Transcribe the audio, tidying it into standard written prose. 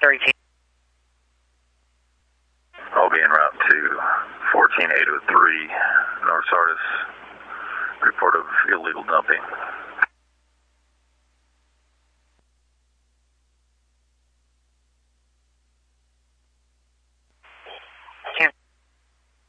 32. I'll be en route to 14803 North Sardis. Report of illegal dumping.